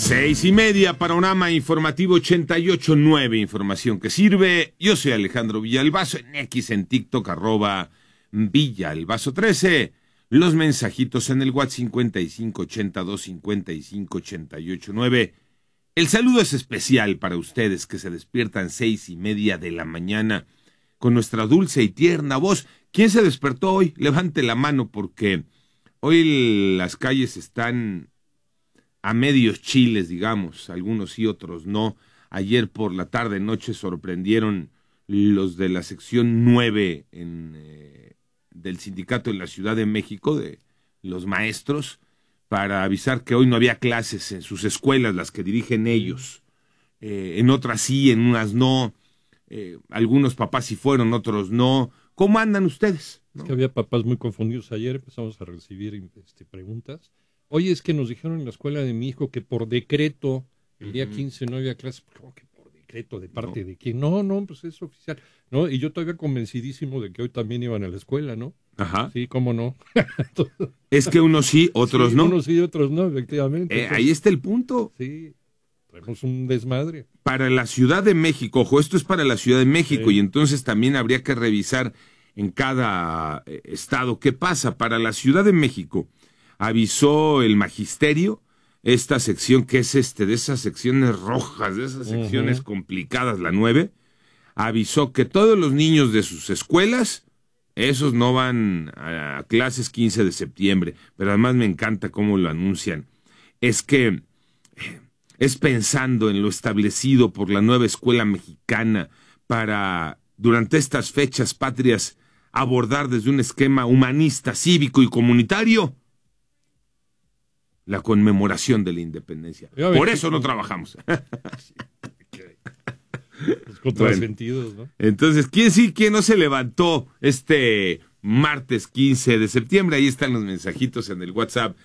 6:30, Panorama Informativo 88.9, información que sirve. Yo soy Alejandro Villalbazo, en X, en TikTok, @Villalbazo13. Los mensajitos en el WhatsApp 5582558889. El saludo es especial para ustedes que se despiertan 6:30 de la mañana con nuestra dulce y tierna voz. ¿Quién se despertó hoy? Levante la mano, porque hoy las calles están a medios chiles, digamos, algunos sí, otros no. Ayer por la tarde, noche, sorprendieron los de la sección 9 del sindicato en la Ciudad de México, de los maestros, para avisar que hoy no había clases en sus escuelas, las que dirigen ellos. En otras sí, en unas no. Algunos papás sí fueron, otros no. ¿Cómo andan ustedes? ¿No? Es que había papás muy confundidos. Ayer empezamos a recibir preguntas. Oye, es que nos dijeron en la escuela de mi hijo que por decreto el día 15 no había clases. ¿Cómo que por decreto? ¿De parte de quién? No, pues es oficial. No, y yo todavía convencidísimo de que hoy también iban a la escuela, ¿no? Ajá. Sí, ¿cómo no? Es que unos sí, otros sí, no. Unos sí, otros no, efectivamente. Entonces, ahí está el punto. Sí, traemos un desmadre. Para la Ciudad de México, ojo, esto es para la Ciudad de México, sí. Y entonces también habría que revisar en cada estado qué pasa. Para la Ciudad de México, avisó el magisterio, esta sección que es de esas secciones rojas, de esas secciones complicadas, la 9, avisó que todos los niños de sus escuelas, esos no van a clases 15 de septiembre, pero además me encanta cómo lo anuncian. Es que es pensando en lo establecido por la nueva escuela mexicana para, durante estas fechas patrias, abordar desde un esquema humanista, cívico y comunitario la conmemoración de la independencia. Por eso no trabajamos. Los contrasentidos, ¿no? Entonces, ¿quién sí, quién no se levantó este martes 15 de septiembre? Ahí están los mensajitos en el WhatsApp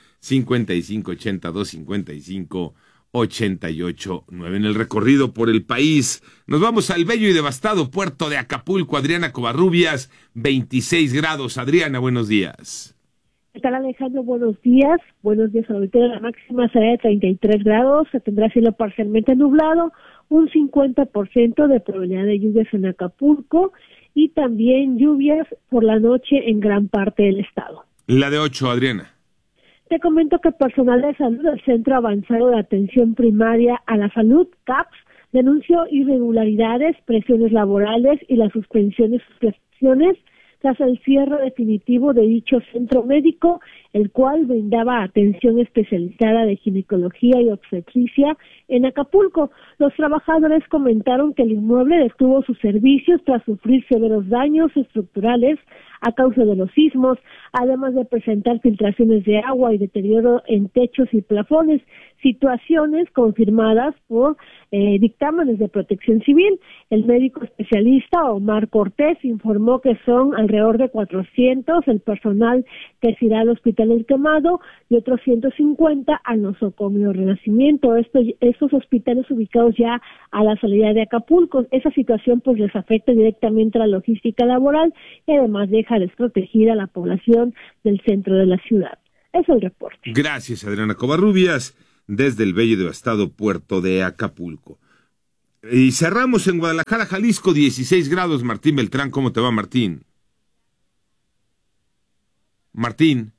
5582558889. En el recorrido por el país, nos vamos al bello y devastado puerto de Acapulco. Adriana Covarrubias, 26 grados. Adriana, buenos días. ¿Qué tal, Alejandro? Buenos días. Buenos días, auditorio. La máxima será de 33 grados. Se tendrá cielo parcialmente nublado, un 50% de probabilidad de lluvias en Acapulco y también lluvias por la noche en gran parte del estado. La de 8, Adriana. Te comento que personal de salud del Centro Avanzado de Atención Primaria a la Salud, CAPS, denunció irregularidades, presiones laborales y la suspensión de sus prestaciones tras el cierre definitivo de dicho centro médico, el cual brindaba atención especializada de ginecología y obstetricia en Acapulco. Los trabajadores comentaron que el inmueble detuvo sus servicios tras sufrir severos daños estructurales a causa de los sismos, además de presentar filtraciones de agua y deterioro en techos y plafones, situaciones confirmadas por dictámenes de Protección Civil. El médico especialista Omar Cortés informó que son alrededor de 400 el personal que se irá al Hospital El Quemado y otros 150 al nosocomio Renacimiento. Estos hospitales ubicados ya a la salida de Acapulco. Esa situación pues les afecta directamente a la logística laboral y además deja desprotegida a la población del centro de la ciudad. Es el reporte. Gracias, Adriana Covarrubias, desde el bello y devastado puerto de Acapulco. Y cerramos en Guadalajara, Jalisco, 16 grados. Martín Beltrán, ¿cómo te va, Martín? Martín.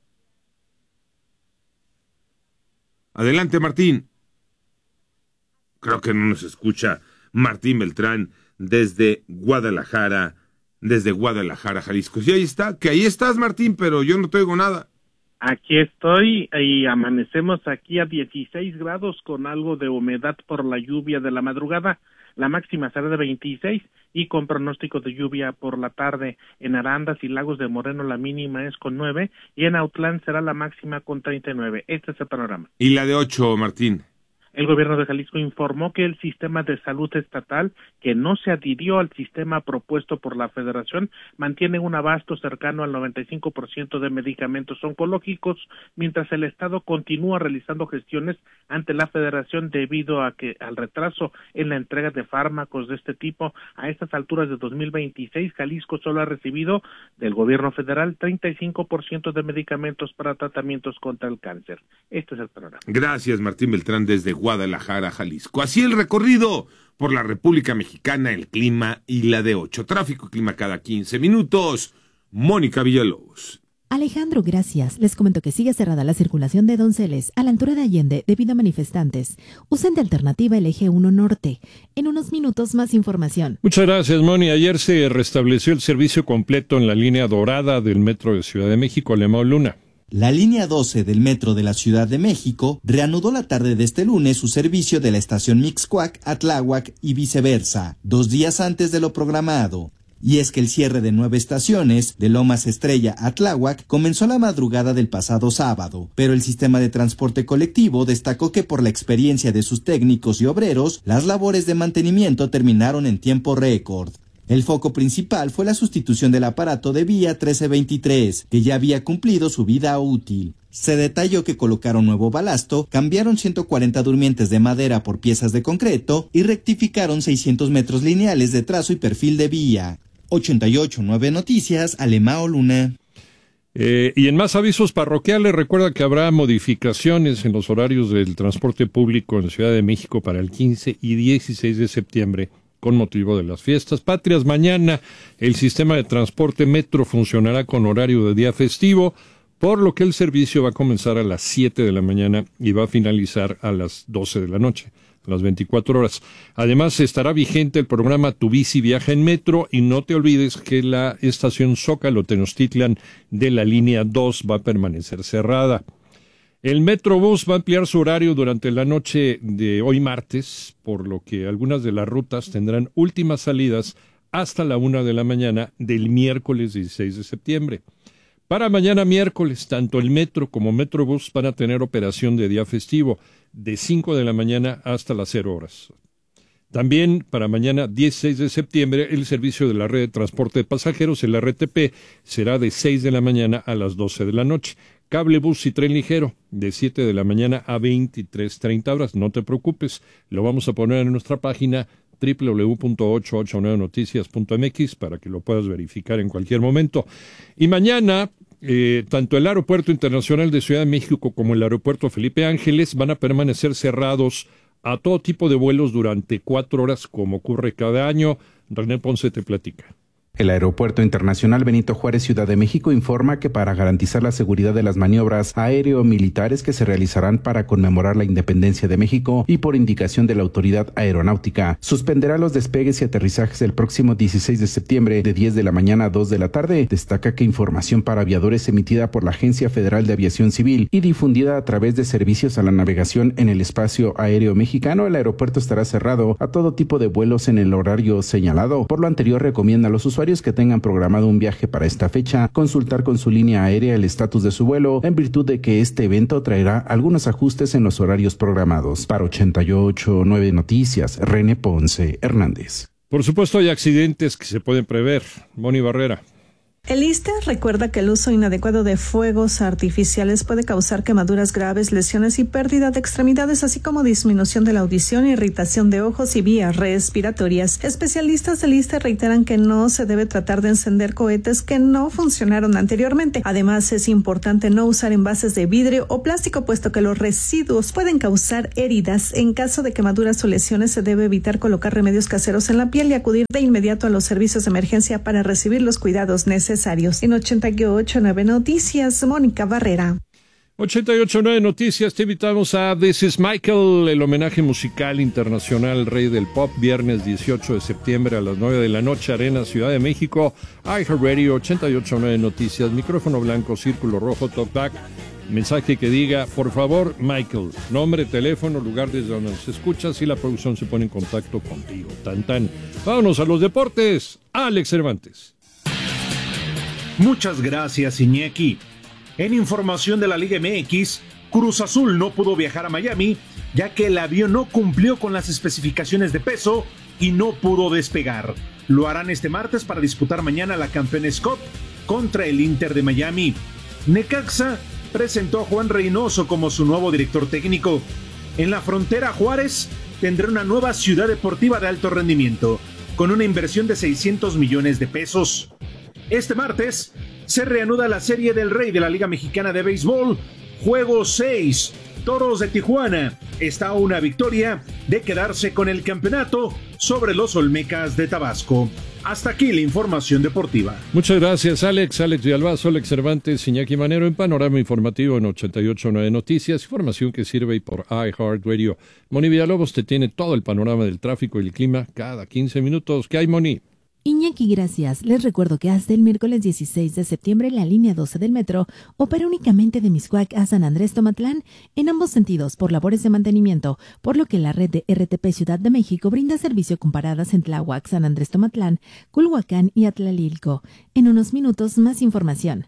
Adelante, Martín. Creo que no nos escucha Martín Beltrán desde Guadalajara, Jalisco. Sí, ahí está, que ahí estás, Martín, pero yo no te oigo nada. Aquí estoy y amanecemos aquí a 16 grados con algo de humedad por la lluvia de la madrugada. La máxima será de 26 y con pronóstico de lluvia por la tarde. En Arandas y Lagos de Moreno la mínima es con 9 y en Autlán será la máxima con 39. Este es el panorama. ¿Y la de 8, Martín? El gobierno de Jalisco informó que el sistema de salud estatal, que no se adhirió al sistema propuesto por la Federación, mantiene un abasto cercano al 95% de medicamentos oncológicos, mientras el Estado continúa realizando gestiones ante la Federación debido a que al retraso en la entrega de fármacos de este tipo. A estas alturas de 2026, Jalisco solo ha recibido del gobierno federal 35% de medicamentos para tratamientos contra el cáncer. Este es el panorama. Gracias, Martín Beltrán, desde Guadalajara, Jalisco. Así el recorrido por la República Mexicana, el clima y la de 8. Tráfico y clima cada 15 minutos. Mónica Villalobos. Alejandro, gracias. Les comento que sigue cerrada la circulación de Donceles a la altura de Allende debido a manifestantes. Usen de alternativa el eje 1 norte. En unos minutos más información. Muchas gracias, Moni. Ayer se restableció el servicio completo en la línea dorada del Metro de Ciudad de México, Alemão Luna. La línea 12 del Metro de la Ciudad de México reanudó la tarde de este lunes su servicio de la estación Mixcoac a Tláhuac y viceversa, 2 días antes de lo programado. Y es que el cierre de 9 estaciones, de Lomas Estrella a Tláhuac, comenzó la madrugada del pasado sábado, pero el sistema de transporte colectivo destacó que por la experiencia de sus técnicos y obreros, las labores de mantenimiento terminaron en tiempo récord. El foco principal fue la sustitución del aparato de vía 1323, que ya había cumplido su vida útil. Se detalló que colocaron nuevo balasto, cambiaron 140 durmientes de madera por piezas de concreto y rectificaron 600 metros lineales de trazo y perfil de vía. 88.9 Noticias, Alemão Luna. Y en más avisos parroquiales, recuerda que habrá modificaciones en los horarios del transporte público en Ciudad de México para el 15 y 16 de septiembre. Con motivo de las fiestas patrias. Mañana el sistema de transporte metro funcionará con horario de día festivo, por lo que el servicio va a comenzar a las 7 de la mañana y va a finalizar a las 12 de la noche, a las 24 horas. Además, estará vigente el programa Tu Bici Viaja en Metro y no te olvides que la estación Zócalo Tenochtitlan de la línea 2 va a permanecer cerrada. El Metrobús va a ampliar su horario durante la noche de hoy martes, por lo que algunas de las rutas tendrán últimas salidas hasta la 1 de la mañana del miércoles 16 de septiembre. Para mañana miércoles, tanto el Metro como Metrobús van a tener operación de día festivo, de 5 de la mañana hasta las 0 horas. También para mañana 16 de septiembre, el servicio de la red de transporte de pasajeros, el RTP, será de 6 de la mañana a las 12 de la noche. Cable bus y tren ligero, de 7 de la mañana a 23:30 horas. No te preocupes, lo vamos a poner en nuestra página www.889noticias.mx para que lo puedas verificar en cualquier momento. Y mañana, tanto el Aeropuerto Internacional de Ciudad de México como el Aeropuerto Felipe Ángeles van a permanecer cerrados a todo tipo de vuelos durante 4 horas, como ocurre cada año. René Ponce te platica. El Aeropuerto Internacional Benito Juárez Ciudad de México informa que para garantizar la seguridad de las maniobras aéreo-militares que se realizarán para conmemorar la independencia de México y por indicación de la Autoridad Aeronáutica, suspenderá los despegues y aterrizajes el próximo 16 de septiembre de 10 de la mañana a 2 de la tarde. Destaca que información para aviadores emitida por la Agencia Federal de Aviación Civil y difundida a través de servicios a la navegación en el espacio aéreo mexicano, el aeropuerto estará cerrado a todo tipo de vuelos en el horario señalado. Por lo anterior, recomienda a los usuarios que tengan programado un viaje para esta fecha consultar con su línea aérea el estatus de su vuelo, en virtud de que este evento traerá algunos ajustes en los horarios programados. Para 88.9 Noticias, René Ponce Hernández. Por supuesto, hay accidentes que se pueden prever. Moni Barrera. El ISSSTE recuerda que el uso inadecuado de fuegos artificiales puede causar quemaduras graves, lesiones y pérdida de extremidades, así como disminución de la audición, irritación de ojos y vías respiratorias. Especialistas del ISSSTE reiteran que no se debe tratar de encender cohetes que no funcionaron anteriormente. Además, es importante no usar envases de vidrio o plástico, puesto que los residuos pueden causar heridas. En caso de quemaduras o lesiones, se debe evitar colocar remedios caseros en la piel y acudir de inmediato a los servicios de emergencia para recibir los cuidados necesarios. En 88.9 Noticias, Mónica Barrera. 88.9 Noticias, te invitamos a This is Michael, el homenaje musical internacional al rey del pop, viernes 18 de septiembre a las 9 de la noche, Arena, Ciudad de México, iHeartRadio, 88.9 Noticias, micrófono blanco, círculo rojo, talkback, mensaje que diga, por favor, Michael, nombre, teléfono, lugar desde donde se escucha, y la producción se pone en contacto contigo. Tan tan. Vámonos a los deportes. Alex Cervantes. Muchas gracias, Iñaki. En información de la Liga MX, Cruz Azul no pudo viajar a Miami, ya que el avión no cumplió con las especificaciones de peso y no pudo despegar. Lo harán este martes para disputar mañana la Campeones Cup contra el Inter de Miami. Necaxa presentó a Juan Reynoso como su nuevo director técnico. En la frontera, Juárez tendrá una nueva ciudad deportiva de alto rendimiento, con una inversión de 600 millones de pesos. Este martes se reanuda la Serie del Rey de la Liga Mexicana de Béisbol, Juego 6, Toros de Tijuana está a una victoria de quedarse con el campeonato sobre los Olmecas de Tabasco. Hasta aquí la información deportiva. Muchas gracias, Alex Villalbazo, Alex Cervantes, Iñaki Manero en Panorama Informativo en 88.9 Noticias, información que sirve por iHeartRadio. Moni Villalobos te tiene todo el panorama del tráfico y el clima cada 15 minutos. ¿Qué hay, Moni? Iñaki, gracias. Les recuerdo que hasta el miércoles 16 de septiembre la línea 12 del metro opera únicamente de Mixcoac a San Andrés Tomatlán en ambos sentidos por labores de mantenimiento, por lo que la red de RTP Ciudad de México brinda servicio con paradas en Tláhuac, San Andrés Tomatlán, Culhuacán y Atlalilco. En unos minutos más información.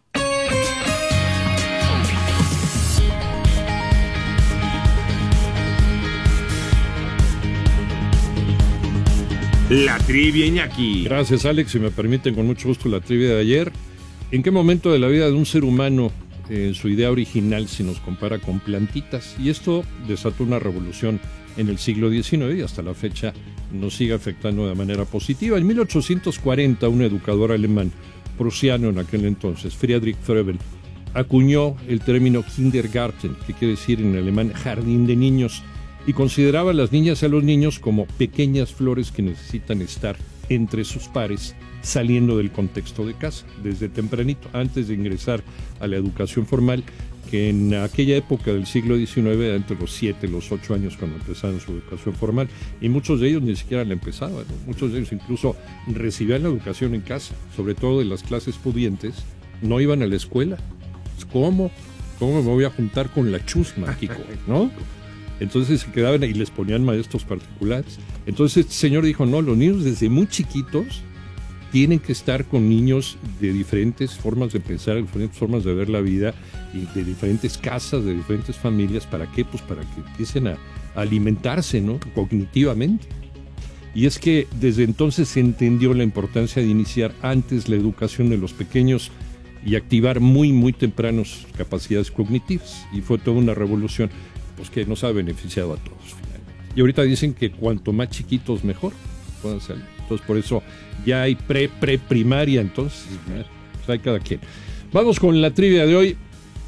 La trivia, Iñaki. Gracias, Alex. Si me permiten, con mucho gusto la trivia de ayer. ¿En qué momento de la vida de un ser humano, en su idea original, se nos compara con plantitas? Y esto desató una revolución en el siglo XIX y hasta la fecha nos sigue afectando de manera positiva. En 1840, un educador alemán, prusiano en aquel entonces, Friedrich Froebel, acuñó el término Kindergarten, que quiere decir en alemán jardín de niños, y consideraba a las niñas y a los niños como pequeñas flores que necesitan estar entre sus pares, saliendo del contexto de casa, desde tempranito, antes de ingresar a la educación formal, que en aquella época del siglo XIX, entre los 7 y los 8 años cuando empezaron su educación formal, y muchos de ellos ni siquiera la empezaban, ¿no? Muchos de ellos incluso recibían la educación en casa, sobre todo de las clases pudientes, no iban a la escuela. ¿Cómo me voy a juntar con la chusma, Kiko? ¿No? Entonces se quedaban y les ponían maestros particulares. Entonces este señor dijo, no, los niños desde muy chiquitos tienen que estar con niños de diferentes formas de pensar, de diferentes formas de ver la vida, y de diferentes casas, de diferentes familias. ¿Para qué? Pues para que empiecen a alimentarse, ¿no? Cognitivamente. Y es que desde entonces se entendió la importancia de iniciar antes la educación de los pequeños y activar muy, muy tempranos capacidades cognitivas. Y fue toda una revolución, pues que nos ha beneficiado a todos finalmente. Y ahorita dicen que cuanto más chiquitos mejor puedan salir. Entonces por eso ya hay pre-primaria, entonces pues hay cada quien. Vamos con la trivia de hoy.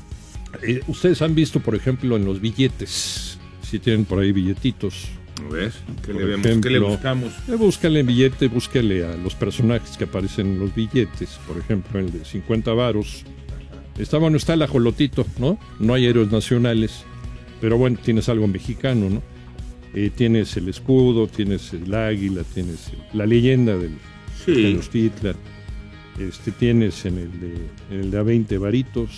Ustedes han visto, por ejemplo, en los billetes, si tienen por ahí billetitos. A ver, ¿qué le vemos? Ejemplo, ¿Qué le buscamos? Búscale en billete, búscale a los personajes que aparecen en los billetes. Por ejemplo, el de 50 varos. Está el ajolotito, ¿no? No hay héroes nacionales. Pero bueno, tienes algo mexicano, ¿no? Tienes el escudo, tienes el águila, tienes la leyenda del Tenochtitlan. Tienes en el de a 20 varitos.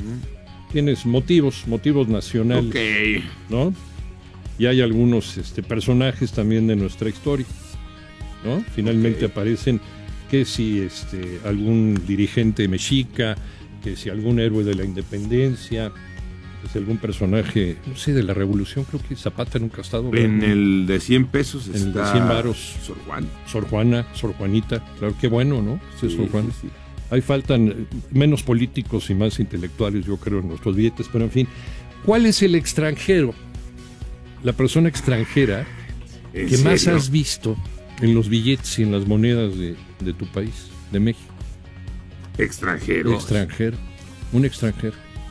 Tienes motivos nacionales, Ok. ¿no? Y hay algunos personajes también de nuestra historia, ¿no? Finalmente aparecen que si algún dirigente mexica, que si algún héroe de la independencia, que si algún personaje, no sé, de la revolución. Creo que Zapata nunca ha estado. En el de 100 pesos está en el de 100 varos. Sor Juan. Sor Juana, Sor Juanita. Claro, qué bueno, ¿no? Sí, Sor Juana. Sí. Ahí faltan menos políticos y más intelectuales, yo creo, en nuestros billetes. Pero en fin, ¿cuál es el extranjero? La persona extranjera que más has visto en los billetes y en las monedas de tu país, de México. Extranjero. Un extranjero.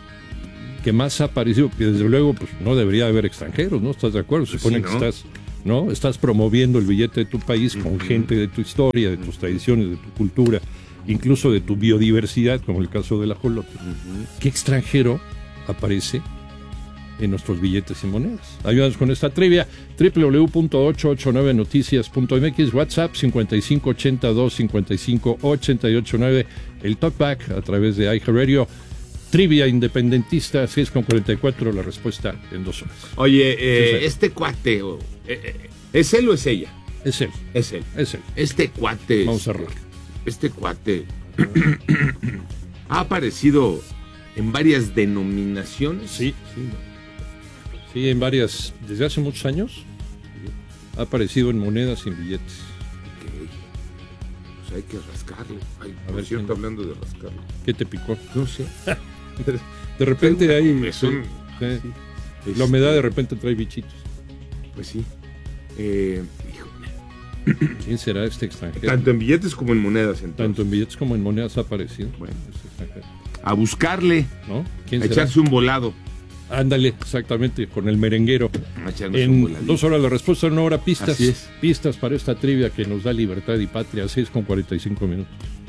Que más ha aparecido, que desde luego pues no debería haber extranjeros, ¿no? ¿Estás de acuerdo? Se supone que estás promoviendo el billete de tu país con gente de tu historia, de tus tradiciones, de tu cultura, incluso de tu biodiversidad, como el caso del ajolote. ¿Qué extranjero aparece en nuestros billetes y monedas? Ayúdanos con esta trivia. www.889noticias.mx, WhatsApp 5582-558889, el talkback a través de iHeartRadio. Trivia independentista, 6:44, la respuesta en 2 horas. Oye, este cuate, ¿es él o es ella? Es él. Es él. Es él. Este cuate. Vamos a cerrar. Este cuate ha aparecido en varias denominaciones. Sí, en varias, desde hace muchos años, ha aparecido en monedas y en billetes. Ok. Pues hay que rascarlo. Ay, A ver, cierto, ¿quién? hablando de rascarlo. ¿Qué te picó? No sé. De repente hay... comezón. Sí. La humedad de repente trae bichitos. Pues sí. Híjole. ¿Quién será este extranjero? Tanto en billetes como en monedas, entonces. Tanto en billetes como en monedas ha aparecido. Bueno, Este extranjero, a buscarle, ¿no? ¿Quién a será? echarse un volado. Ándale, exactamente, con el merenguero. En 2 horas la respuesta, en 1 hora pistas. Pistas para esta trivia que nos da Libertad y Patria, 6:45 minutos.